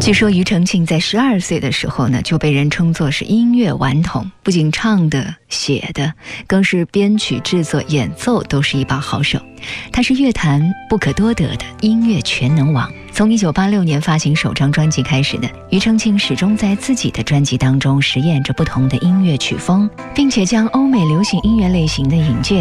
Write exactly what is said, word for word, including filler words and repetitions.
据说庾澄庆在十二岁的时候呢，就被人称作是音乐顽童，不仅唱的、写的，更是编曲、制作、演奏都是一把好手。他是乐坛不可多得的音乐全能王。从一九八六年发行首张专辑开始的庾澄庆，始终在自己的专辑当中实验着不同的音乐曲风，并且将欧美流行音乐类型的引介